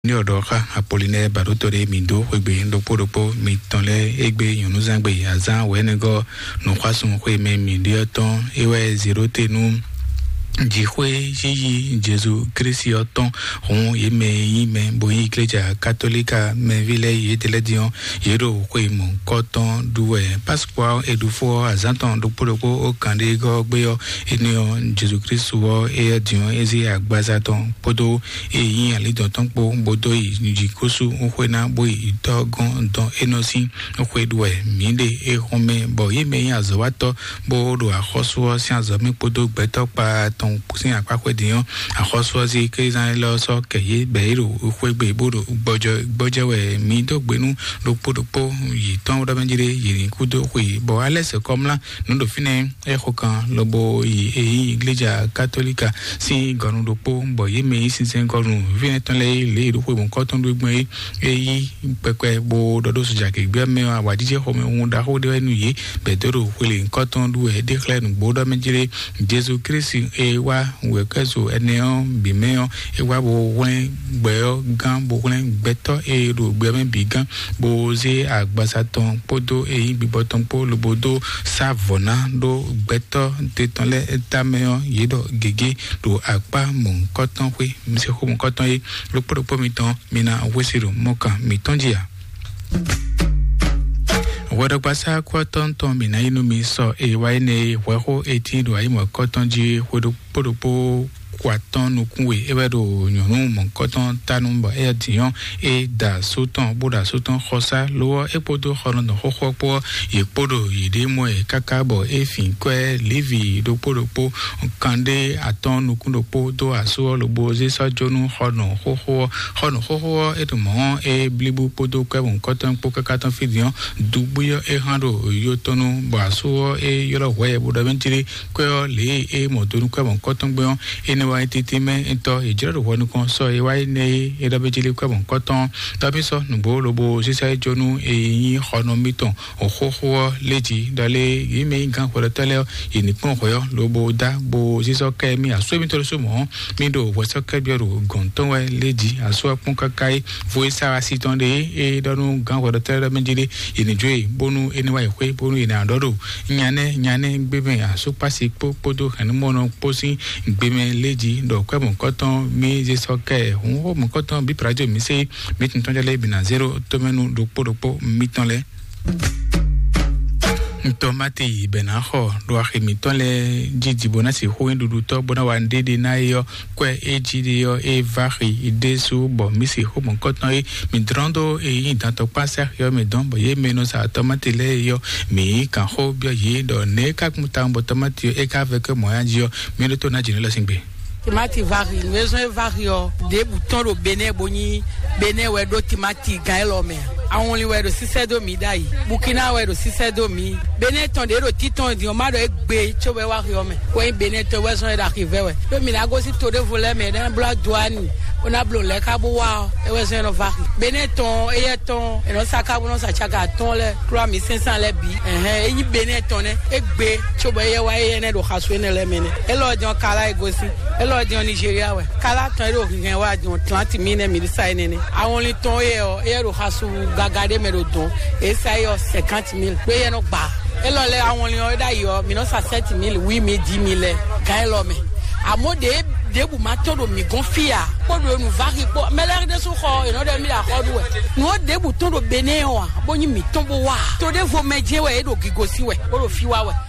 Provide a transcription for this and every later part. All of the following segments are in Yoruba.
Ni odoka Apollinaire Barotore Mindo Webe Ndopodopo Mitonle Egbe Yonuzangbe Azan Wenego Nokwasun Kweme Midioton Ewe Zerotenu Jihwe Jiji Jesu Christi Oton Ron Yime Boyi Iglesia Catholica Menville Yeteledion Yero Kwemon Koton Doué Pasquale Edufo Azanton Dopolopo Okande Gogbeyo Enion Jesu Christ wo Edion Ezi Agbazaton Podo Eyin Alidon Po Bodo Jikosu Okwena Boy Dogon Don Enosi Okwedwe Minde Ehome Boyi Me Azawato Bodo Akoswo Sianzame Podo Beto Pa ton pousin akwa dion akoswozi krizan lo so keye beiro kwegbe bodo bojo we mi do gbenu do podopo yi ton do benjire yi kudo kwi bo ales comme là nous do fine e xokan lobo yi iglesia catholica si gonu do po bo yi me si sen gonu vine ton le do kwi bon koton do gbon yi pepe bo do so jake gbe me awadije ho me un da ho de nu yi be do kwi koton do e declare nu bo do benjire Jesus Christ wa wekezo eneo bimeo ewa bo wen gbeo gan bo wen gbeto ero gbeme bigan bo ze agbasaton podo eyin biboton po lobodo savona do gbeto tetonle etameo yedo gege do agba mon koton we mse ko mon koton e lo podo miton mina wesiro moka mitonjia Wado pasa kwa tonton mina inu mi so e waine weho 18 do aimo kotonji wodo podopo kwa tonu kuwe ebedo nyonu mon koton tanumba e dion e da soton boda soton khosa lo e podo khono ho po e podo yide mo e kakabo e fin kwe livi do podopo kande atonu kundo podo aso lo boze sa jonu khono ho e do mo e blibu podo kwe mon koton po kakaton fidion dubuyo e hando yotonu baso e yoro we boda bentiri kwe le e modonu kwe mon koton gbeon e wa titime ento ejiro wonu kon so e wa ne e da bejile kwa bon koton tabi so nubo lobo sisa jonu e yin hono miton ohoho leji dale yime ngan ko tele ini pon koyo lobo da bo siso ke mi aso mi to so mo mi do wo so ke bioro gonton we leji aso pon kakai voisa asiton de e donu gan ko tele bejile ini joy bonu eni wa ekwe bonu ina adodo nyane gbebe aso pasi podo kan mono posi gbeme leji do kwa mon koton mi je soke ho mon koton bi prajo mi se mi ton jale bina 0 tomenu do podopo mi ton le tomati benaho do akimi ton le jiji bonasi ho ndudu to bona wande de na yo kwe ejide yo e vari idesu bo mi se ho mon koton e mi drondo e yin dan to passer yo me don bo ye meno sa tomati le yo mi kan ho bio ye do ne ka mutambo tomati e ka avec moi yo mi le to na jine la singbe Timati vari, maison vario, des boutons au Bénin, boni, Bénin, ouais, do timati, gaëlome. On lui ouais, do 6 domi d'aïe. Burkina, ouais, do 6 domi. Bénin, ton de titon, di, on m'a de egbe, tu vois, wario, mais. Ouais, Bénin, te ouais, j'en d'arriver, ouais. Le minago, si tout de voler, mais dans blanc douane, on a blonde, les cabouas, et ouais, j'en vari. Bénin, ton, et ton, et non, ça cabou, non, ça chaga, ton, le, 3500 les billes. Et Bénin, ton, egbe, tu vois, ouais, y en a do hasouine, les mene. Et l'on dit, on cala, et gossi. Lord di Nigeria we kala ton ro gen wa di 30 000 mi sai nene awon li ton e ro hasu gagade me do don e sai yo 50 000 pe ye no gba e lo le awon li o da yo mi no sa 7 000 oui mi 10 000 ga lo me amode debu matodo mi gonfia po do nu vari po meler de so kho e no de mi la kho do we no debu ton do Benin wa bo ni mi ton bo wa to de vo meje we e do gigosi we o do fi wa we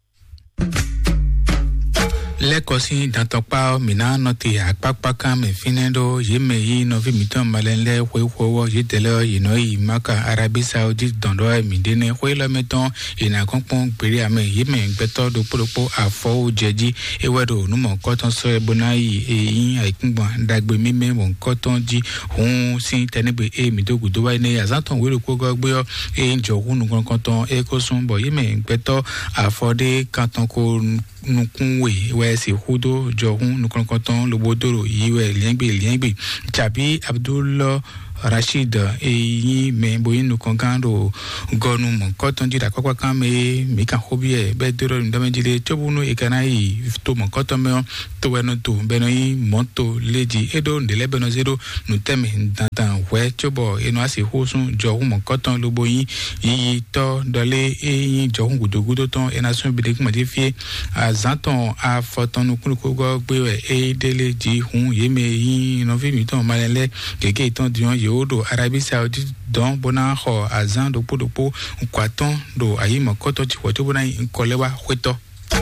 le kosi dantopa mina noti akpakpaka me finendo yeme yi no vi miton malenle wo yitele yino yi maka Arabie Saoudite dondo midene khwelo meton ina konpon pere ame yeme gbeto do polopo afo jeji ewedo numo koton so ebona yi eyin aikungbon dagbe mime won koton ji hun sin tenebe e midogu do wa ne azanton wero ko gogbe e njo hunu konton e ko sun bo yeme gbeto afode kanton ko nukunwe wesi hudo johun nukonkoton lobodoro yiwe liengbe chabi Abdullah Rashid eyi me boyin nu kongando gonu mon koton dira kokwa kame mi kan hobie be dero ndame jile chobunu ekanai to mon koton me to weno to benoyi monto leji edo ndele beno zero nu teme dandan we chobo eno asi hosun jo mon koton lo boyin yi to dole eyin jo gudogudo ton enasun bidek modifie azanton a foton nu kunuko gbe e dele ji hun yeme yin no vi mi ton malele gege ton dion yodo Arabie Saoudite don bona ho azan do podopo kwaton do ayimo koto ti woto bona nkolewa hweto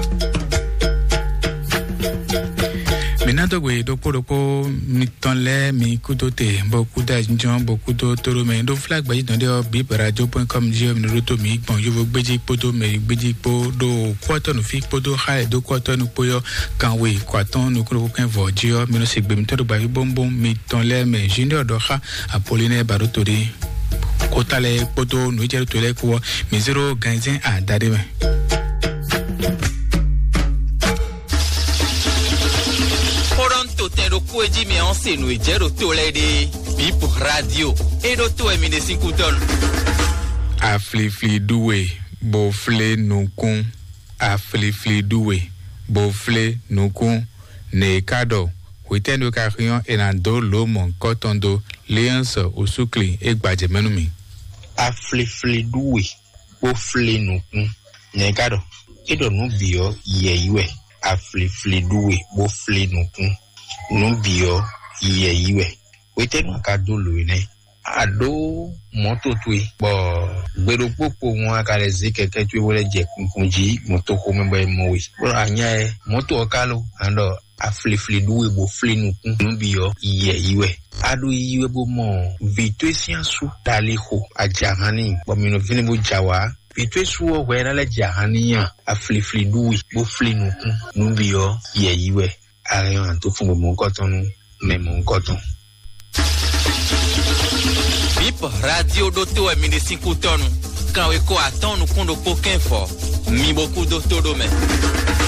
Minato gwe do podopo mitonle mi kudote beaucoup d'argent beaucoup d'autoro mais do flag bayi dans de bibradio.com je mi roto mi bon je veux gbeji poto me gbeji po do kwaton no fi poto ha do kwaton no poyo kan we kwaton no kuro kan vodio mi no se gbe mi to do bayi bombom mi tonle me junior do ha Apolline Barotori kotale poto no jero tole ko mi zero ganzin a dade me Tendo kueji me onse no ejero tole de Bip Radio edo to emine 5 ton Aflifli doué bofle nukun aflifli doué bofle nukun ne kado witendo karion enando lo mon kotondo liansa osukli egbaje menumi Aflifli doué bofle nukun ne kado edo no bio yeyiwe aflifli doué bofle nukun Nubio iwe wetenu kadulu ne ado moto tui bo gbero popo won akale zikeke tui wole je kunkunji moto ko membe mowi bo anya moto okalo ando aflifli duwe bo flinu nubio iwe ado iwe bo mo vitwe siansu daliho ajahani bo mino vini bo jawa vitwe suo wena le jahania aflifli duwe bo flinu nubio iwe Arion to fun mon coton mais mon coton Bip Radio do to emine 5 ton kan we ko aton no kondo poken fo mi beaucoup do todo me